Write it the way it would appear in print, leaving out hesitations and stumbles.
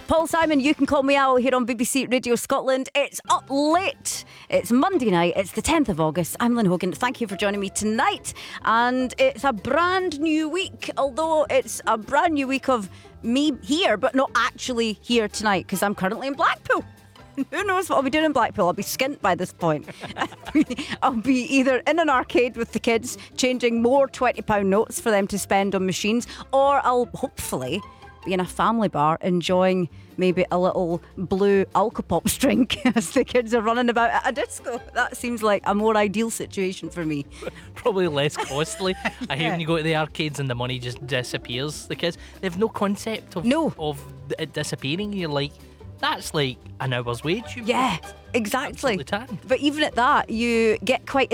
Paul Simon, You Can Call Me Al here on BBC Radio Scotland. It's up late. It's Monday night. It's the 10th of August. I'm Lynn Hogan. Thank you for joining me tonight. And it's a brand new week, although it's a brand new week of me here, but not actually here tonight because I'm currently in Blackpool. Who knows what I'll be doing in Blackpool? I'll be skint by this point. I'll be either in an arcade with the kids, changing more £20 notes for them to spend on machines, or I'll hopefully be in a family bar enjoying maybe a little blue Alcopops drink as the kids are running about at a disco. That seems like a more ideal situation for me. Probably less costly. I hear when you go to the arcades and the money just disappears. The kids, they have no concept of it disappearing. You're like, that's like an hour's wage. Yeah, exactly. Absolutely tan. But even at that, you get quite